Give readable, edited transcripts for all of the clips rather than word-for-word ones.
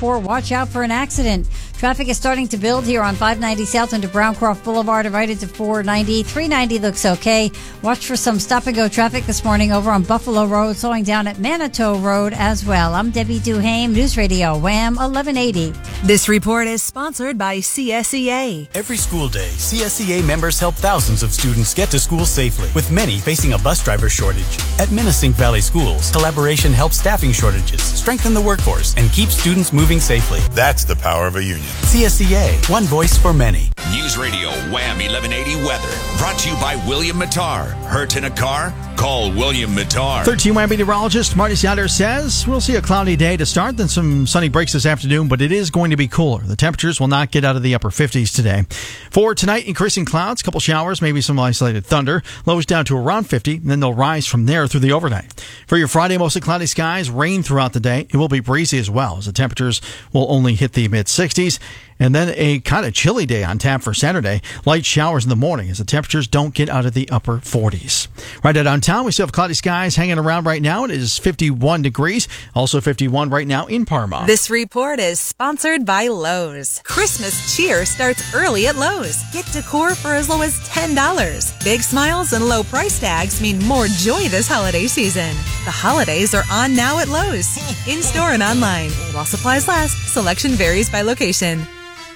404. Watch out for an accident. Traffic is starting to build here on 590 south into Browncroft Boulevard and right into 490. 390 looks okay. Watch for some stop-and-go traffic this morning over on Buffalo Road, slowing down at Manitou Road as well. I'm Debbie Duhame, News Radio, Wham 1180. This report is sponsored by CSEA. Every school day, CSEA members help thousands of students get to school safely, with many facing a bus driver shortage. At Minisink Valley Schools, collaboration helps staffing shortages, strengthen the workforce, and keep students moving safely. That's the power of a union. CSEA, one voice for many. News Radio Wham 1180 weather. Brought to you by William Mattar. Hurt in a car? Call William Mattar. 13 Wham meteorologist Marty Sander says we'll see a cloudy day to start, then some sunny breaks this afternoon, but it is going to be cooler. The temperatures will not get out of the upper 50s today. For tonight, increasing clouds, a couple showers, maybe some isolated thunder. Lows down to around 50, and then they'll rise from there through the overnight. For your Friday, mostly cloudy skies, rain throughout the day. It will be breezy as well, as the temperatures will only hit the mid-60s. And then a kind of chilly day on tap for Saturday. Light showers in the morning as the temperatures don't get out of the upper 40s. Right at downtown, we still have cloudy skies hanging around right now. It is 51 degrees. Also 51 right now in Parma. This report is sponsored by Lowe's. Christmas cheer starts early at Lowe's. Get decor for as low as $10. Big smiles and low price tags mean more joy this holiday season. The holidays are on now at Lowe's. In-store and online. While supplies last, selection varies by location.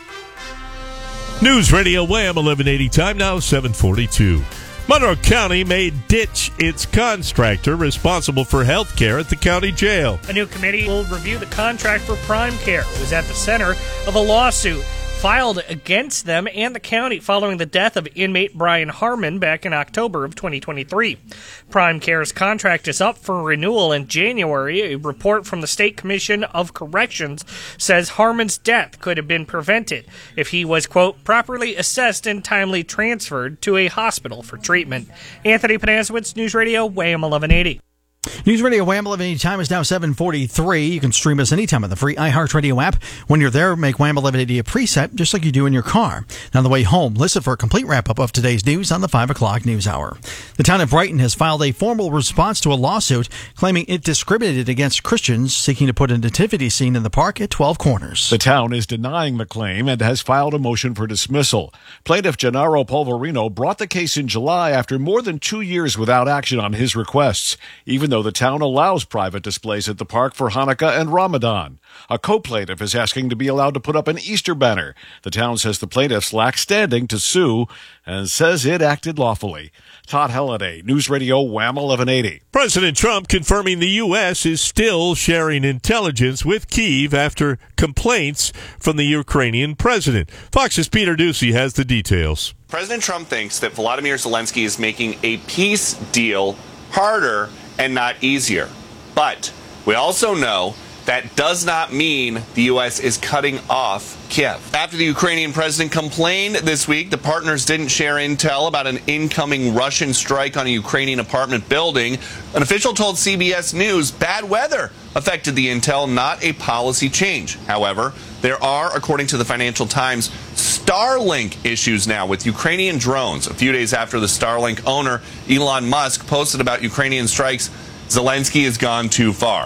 News Radio Wham 1180 time now 7:42. Monroe County may ditch its contractor responsible for health care at the county jail. A new committee will review the contract for Prime Care. It was at the center of a lawsuit filed against them and the county following the death of inmate Brian Harmon back in October of 2023. Prime Care's contract is up for renewal in January. A report from the State Commission of Corrections says Harmon's death could have been prevented if he was, quote, properly assessed and timely transferred to a hospital for treatment. Anthony Panasowitz, News Radio, Wham 1180. News Radio Wham 1180 time is now 7:43. You can stream us anytime on the free iHeartRadio app. When you're there, make Wham 1180 a preset, just like you do in your car. Now, on the way home, listen for a complete wrap-up of today's news on the 5 o'clock news hour. The town of Brighton has filed a formal response to a lawsuit claiming it discriminated against Christians seeking to put a nativity scene in the park at 12 Corners. The town is denying the claim and has filed a motion for dismissal. Plaintiff Gennaro Polverino brought the case in July after more than 2 years without action on his requests, even though the town allows private displays at the park for Hanukkah and Ramadan. A co-plaintiff is asking to be allowed to put up an Easter banner. The town says the plaintiffs lack standing to sue and says it acted lawfully. Todd Halliday, News Radio Wham 1180. President Trump confirming the U.S. is still sharing intelligence with Kyiv after complaints from the Ukrainian president. Fox's Peter Ducey has the details. President Trump thinks that Volodymyr Zelensky is making a peace deal harder and not easier. But we also know that does not mean the U.S. is cutting off Kiev. After the Ukrainian president complained this week, the partners didn't share intel about an incoming Russian strike on a Ukrainian apartment building. An official told CBS News bad weather affected the intel, not a policy change. However, there are, according to the Financial Times, Starlink issues now with Ukrainian drones. A few days after the Starlink owner, Elon Musk, posted about Ukrainian strikes, Zelensky has gone too far.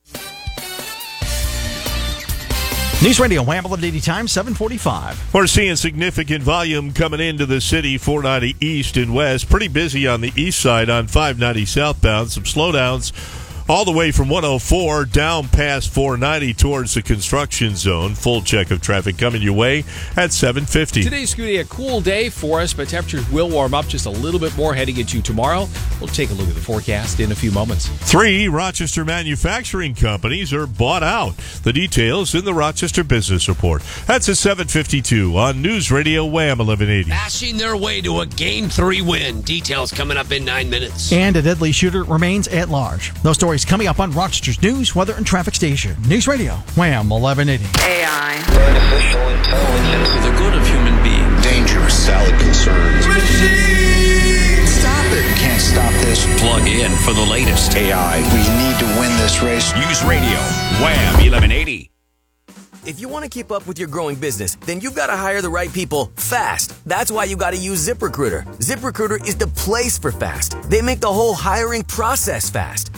News Radio Wham 1180 time 7:45. We're seeing significant volume coming into the city, 490 east and west. Pretty busy on the east side on 590 southbound. Some slowdowns all the way from 104 down past 490 towards the construction zone. Full check of traffic coming your way at 7:50. Today's going to be a cool day for us, but temperatures will warm up just a little bit more heading into tomorrow. We'll take a look at the forecast in a few moments. 3 Rochester manufacturing companies are bought out. The details in the Rochester Business Report. That's at 7:52 on News Radio Wham 1180. Bashing their way to a Game 3 win. Details coming up in 9 minutes. And a deadly shooter remains at large. Those stories coming up on Rochester's news, weather, and traffic station. News Radio Wham 1180. AI. Artificial intelligence. For the good of human beings. Dangerous salad concerns. Machine! Stop it. You can't stop this. Plug in for the latest. AI. We need to win this race. News Radio Wham 1180. If you want to keep up with your growing business, then you've got to hire the right people fast. That's why you got to use ZipRecruiter. ZipRecruiter is the place for fast. They make the whole hiring process fast.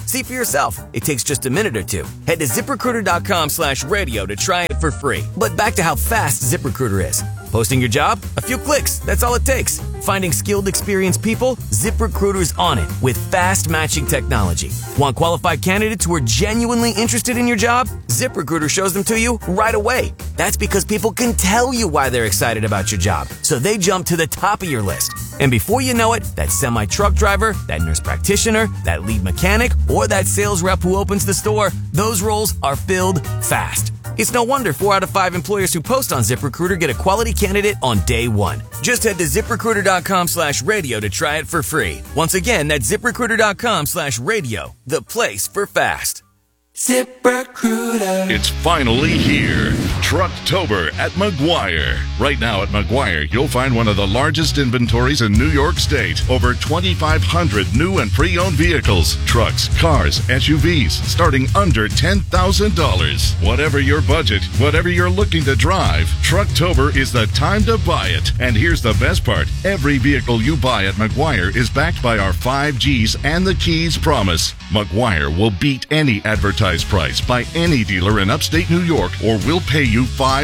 See for yourself. It takes just a minute or two. Head to ZipRecruiter.com/radio to try it for free. But back to how fast ZipRecruiter is. Posting your job? A few clicks. That's all it takes. Finding skilled, experienced people? ZipRecruiter's on it with fast matching technology. Want qualified candidates who are genuinely interested in your job? ZipRecruiter shows them to you right away. That's because people can tell you why they're excited about your job, so they jump to the top of your list. And before you know it, that semi-truck driver, that nurse practitioner, that lead mechanic, or that sales rep who opens the store, those roles are filled fast. It's no wonder 4 out of 5 employers who post on ZipRecruiter get a quality candidate on day one. Just head to ZipRecruiter.com/radio to try it for free. Once again, that's ZipRecruiter.com/radio, the place for fast. ZipRecruiter. It's finally here. Trucktober at Maguire. Right now at Maguire, you'll find one of the largest inventories in New York State. Over 2,500 new and pre-owned vehicles, trucks, cars, SUVs, starting under $10,000. Whatever your budget, whatever you're looking to drive, Trucktober is the time to buy it. And here's the best part. Every vehicle you buy at Maguire is backed by our 5 Gs and the Keys promise. Maguire will beat any advertised price by any dealer in upstate New York, or we'll pay you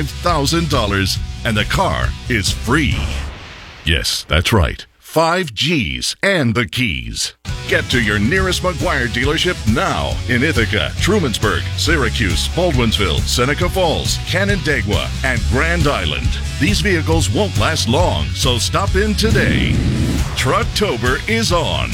$5,000 and the car is free. Yes, that's right. 5 Gs and the Keys. Get to your nearest Maguire dealership now in Ithaca, Trumansburg, Syracuse, Baldwinsville, Seneca Falls, Canandaigua, and Grand Island. These vehicles won't last long, so stop in today. Trucktober is on.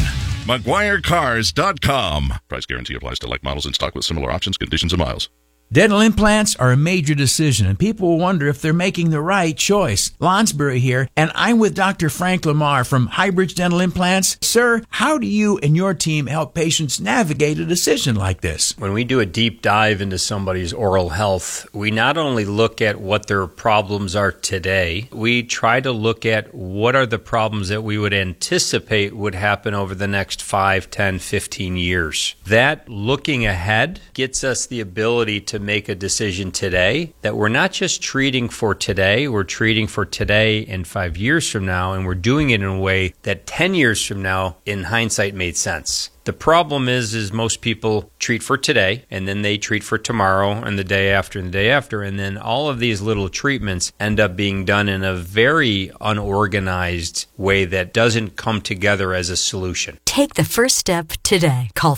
MaguireCars.com. Price guarantee applies to like models in stock with similar options, conditions, and miles. Dental implants are a major decision, and people will wonder if they're making the right choice. Lonsbury here, and I'm with Dr. Frank Lamar from Highbridge Dental Implants. Sir, how do you and your team help patients navigate a decision like this? When we do a deep dive into somebody's oral health, we not only look at what their problems are today, we try to look at what are the problems that we would anticipate would happen over the next 5, 10, 15 years. That looking ahead gets us the ability to make a decision today that we're not just treating for today, we're treating for today and 5 years from now, and we're doing it in a way that 10 years from now, in hindsight, made sense. The problem is most people treat for today, and then they treat for tomorrow and the day after and the day after, and then all of these little treatments end up being done in a very unorganized way that doesn't come together as a solution. Take the first step today. Call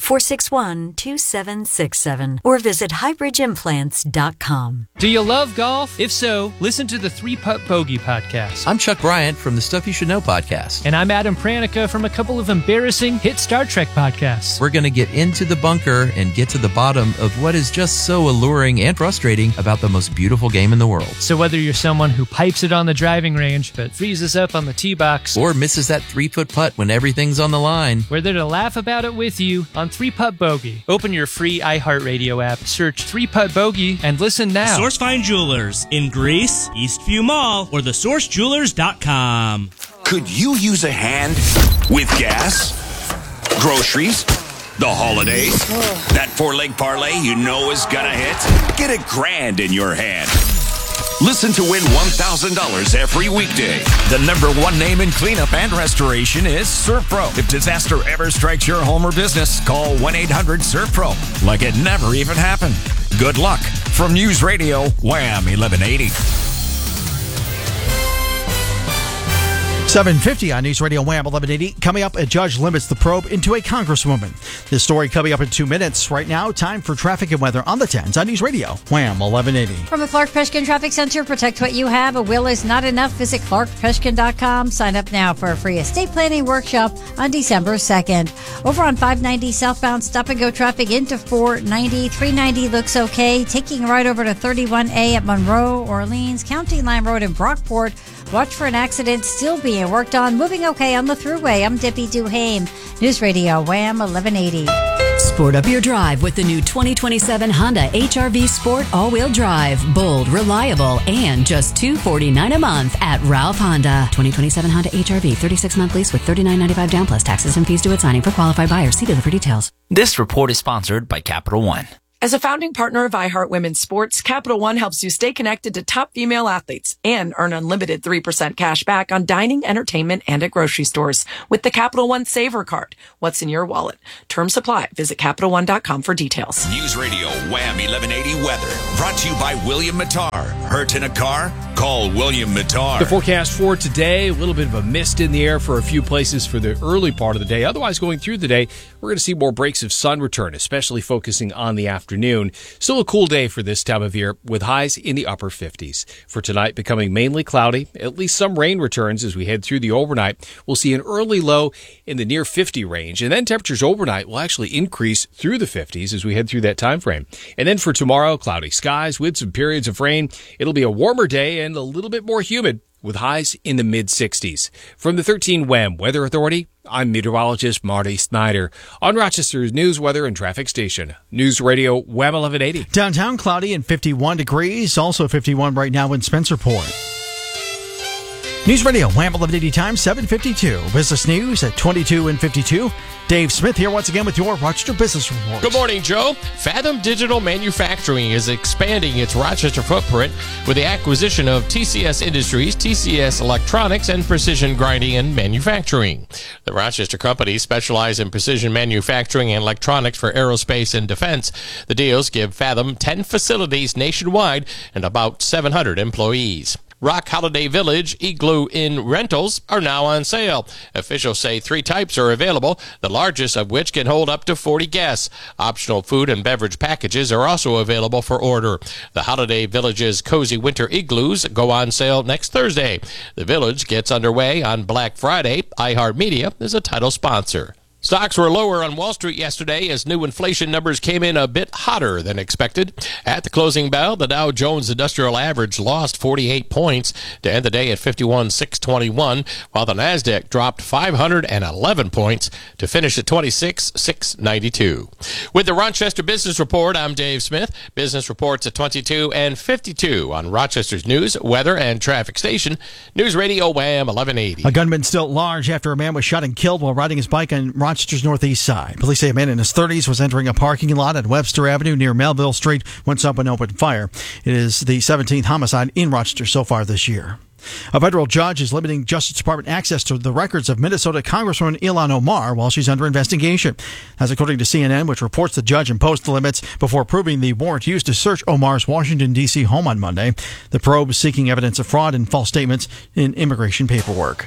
461-2767 or visit highbridgeimplants.com. Do you love golf? If so, listen to the 3-Putt Bogey podcast. I'm Chuck Bryant from the Stuff You Should Know podcast. And I'm Adam Pranica from a couple of embarrassing hit Star Trek podcasts. We're going to get into the bunker and get to the bottom of what is just so alluring and frustrating about the most beautiful game in the world. So whether you're someone who pipes it on the driving range but freezes up on the tee box, or misses that 3-foot putt when everything's on the line, we're there to laugh about it with you on 3-Putt Bogey. Open your free iHeartRadio app, search 3-Putt Bogey, and listen now. SourceFind Jewelers in Greece, Eastview Mall, or thesourcejewelers.com. Could you use a hand with gas? Groceries, the holidays, that 4-leg parlay you know is gonna hit? Get $1,000 in your hand. Listen to win $1,000 every weekday. The #1 name in cleanup and restoration is ServPro. If disaster ever strikes your home or business, call 1-800-ServPro like it never even happened. Good luck. From News Radio, Wham 1180. 7:50 on News Radio Wham 1180. Coming up, a judge limits the probe into a congresswoman. This story coming up in 2 minutes. Right now, time for traffic and weather on the 10s on News Radio Wham 1180. From the Clark Peshkin Traffic Center, protect what you have. A will is not enough. Visit clarkpeshkin.com. Sign up now for a free estate planning workshop on December 2nd. Over on 590 southbound, stop and go traffic into 490. 390 looks okay. Taking a ride over to 31A at Monroe, Orleans, County Line Road in Brockport. Watch for an accident still being worked on. Moving okay on the thruway. I'm Debbie Duhame. News Radio Wham 1180. Sport up your drive with the new 2027 Honda HR-V Sport all-wheel drive. Bold, reliable, and just $249 a month at Ralph Honda. 2027 Honda HR-V, 36-month lease with $39.95 down plus taxes and fees due at signing for qualified buyers. See dealer for details. This report is sponsored by Capital One. As a founding partner of iHeart Women's Sports, Capital One helps you stay connected to top female athletes and earn unlimited 3% cash back on dining, entertainment, and at grocery stores with the Capital One Saver Card. What's in your wallet? Terms apply. Visit CapitalOne.com for details. News Radio Wham 1180 weather. Brought to you by William Mattar. Hurt in a car? Call William Mattar. The forecast for today, a little bit of a mist in the air for a few places for the early part of the day. Otherwise, going through the day, we're going to see more breaks of sun return, especially focusing on the afternoon. Still a cool day for this time of year with highs in the upper 50s. For tonight, becoming mainly cloudy. At least some rain returns as we head through the overnight. We'll see an early low in the near 50 range, and then temperatures overnight will actually increase through the 50s as we head through that time frame. And then for tomorrow, cloudy skies with some periods of rain. It'll be a warmer day and a little bit more humid with highs in the mid-60s. From the 13 WHAM Weather Authority, I'm meteorologist Marty Snyder on Rochester's news, weather, and traffic station. News Radio WHAM 1180. Downtown cloudy and 51 degrees, also 51 right now in Spencerport. News Radio WHAM 1180 time 7:52. Business news at 22 and 52. Dave Smith here once again with your Rochester Business Report. Good morning, Joe. Fathom Digital Manufacturing is expanding its Rochester footprint with the acquisition of TCS Industries, TCS Electronics, and Precision Grinding and Manufacturing. The Rochester companies specialize in precision manufacturing and electronics for aerospace and defense. The deals give Fathom 10 facilities nationwide and about 700 employees. Rock Holiday Village Igloo Inn rentals are now on sale. Officials say 3 types are available, the largest of which can hold up to 40 guests. Optional food and beverage packages are also available for order. The Holiday Village's Cozy Winter Igloos go on sale next Thursday. The Village gets underway on Black Friday. iHeartMedia is a title sponsor. Stocks were lower on Wall Street yesterday as new inflation numbers came in a bit hotter than expected. At the closing bell, the Dow Jones Industrial Average lost 48 points to end the day at 51,621, while the Nasdaq dropped 511 points to finish at 26,692. With the Rochester Business Report, I'm Dave Smith. Business reports at 22 and 52 on Rochester's news, weather, and traffic station, News Radio WHAM 1180. A gunman still at large after a man was shot and killed while riding his bike on Rochester's northeast side. Police say a man in his 30s was entering a parking lot at Webster Avenue near Melville Street when someone opened fire. It is the 17th homicide in Rochester so far this year. A federal judge is limiting Justice Department access to the records of Minnesota Congresswoman Ilhan Omar while she's under investigation. As according to CNN, which reports the judge imposed the limits before approving the warrant used to search Omar's Washington, D.C. home on Monday. The probe is seeking evidence of fraud and false statements in immigration paperwork.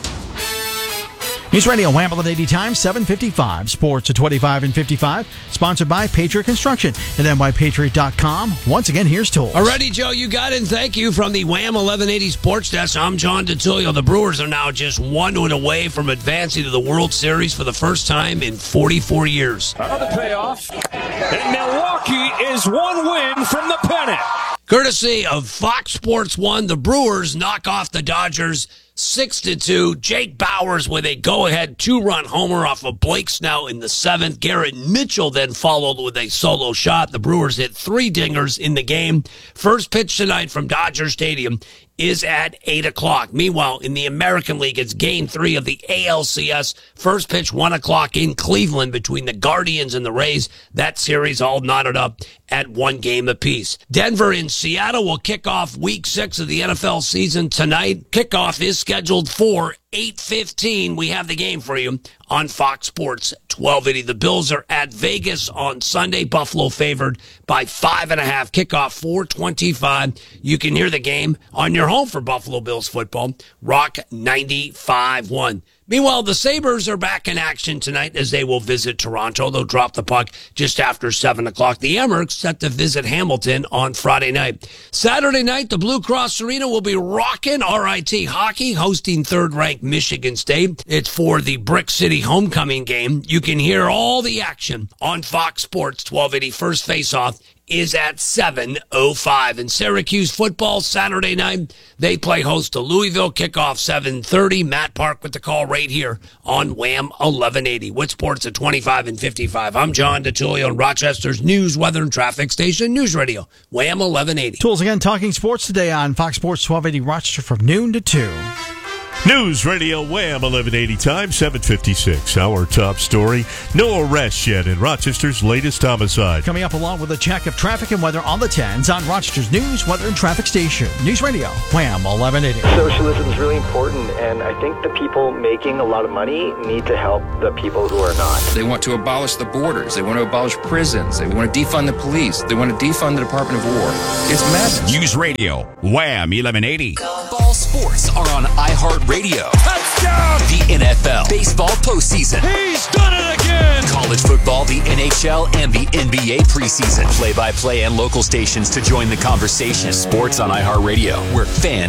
News Radio WHAM 1180 time 7:55. Sports at 25 and 55. Sponsored by Patriot Construction at nypatriot.com. Once again, here's Tools. Alrighty, Joe, you got it. And thank you from the WHAM 1180 Sports Desk. I'm John DeTullio. The Brewers are now just 1 win away from advancing to the World Series for the first time in 44 years. Out of the playoffs, and Milwaukee is 1 win from the pennant. Courtesy of Fox Sports 1, the Brewers knock off the Dodgers 6-2. Jake Bauers with a go-ahead 2-run homer off of Blake Snell in the 7th. Garrett Mitchell then followed with a solo shot. The Brewers hit 3 dingers in the game. First pitch tonight from Dodger Stadium is at 8 o'clock. Meanwhile, in the American League, it's Game 3 of the ALCS. First pitch, 1 o'clock in Cleveland between the Guardians and the Rays. That series all knotted up at 1 game apiece. Denver and Seattle will kick off Week 6 of the NFL season tonight. Kickoff is scheduled for 8:15. We have the game for you on Fox Sports 1280. The Bills are at Vegas on Sunday. Buffalo favored by 5.5. Kickoff 4:25. You can hear the game on your home for Buffalo Bills football. Rock 95.1. Meanwhile, the Sabres are back in action tonight as they will visit Toronto. They'll drop the puck just after 7 o'clock. The Amerks set to visit Hamilton on Friday night. Saturday night, the Blue Cross Arena will be rocking. RIT Hockey hosting third-ranked Michigan State. It's for the Brick City homecoming game. You can hear all the action on Fox Sports 1280. First face-off is at 7:05. And Syracuse football Saturday night, they play host to Louisville. Kickoff 7:30. Matt Park with the call right here on WHAM 1180. With sports at 25 and 55. I'm John DeTullio on Rochester's news, weather, and traffic station, News Radio, WHAM 1180. Tools again talking sports today on Fox Sports 1280 Rochester from noon to 2. News Radio Wham 1180 time, 7:56. Our top story, no arrests yet in Rochester's latest homicide. Coming up along with a check of traffic and weather on the 10s on Rochester's news, weather, and traffic station. News Radio Wham 1180. Socialism is really important, and I think the people making a lot of money need to help the people who are not. They want to abolish the borders. They want to abolish prisons. They want to defund the police. They want to defund the Department of War. It's madness. News Radio Wham 1180. All sports are on iHeartRadio. Touchdown! The NFL, baseball postseason. He's done it again! College football, the NHL, and the NBA preseason. Play-by-play and local stations to join the conversation. Sports on iHeartRadio, where fans